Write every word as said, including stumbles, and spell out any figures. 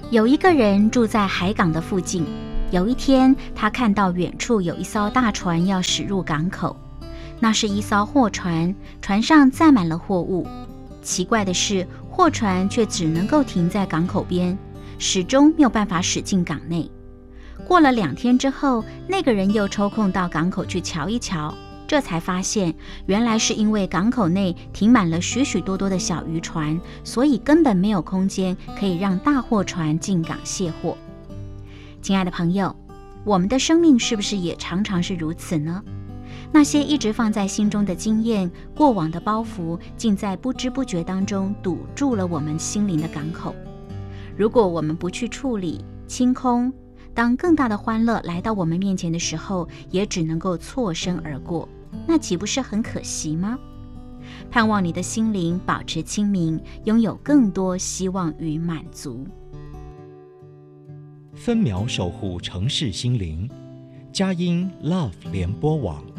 有一个人住在海港的附近，有一天他看到远处有一艘大船要驶入港口，那是一艘货船，船上载满了货物。奇怪的是，货船却只能够停在港口边，始终没有办法驶进港内。过了两天之后，那个人又抽空到港口去瞧一瞧，这才发现原来是因为港口内停满了许许多多的小渔船，所以根本没有空间可以让大货船进港卸货。亲爱的朋友，我们的生命是不是也常常是如此呢？那些一直放在心中的经验、过往的包袱，竟在不知不觉当中堵住了我们心灵的港口。如果我们不去处理、清空，当更大的欢乐来到我们面前的时候，也只能够错身而过，那岂不是很可惜吗？盼望你的心灵保持清明，拥有更多希望与满足。 分秒守护城市心灵，佳音 Love 联播网。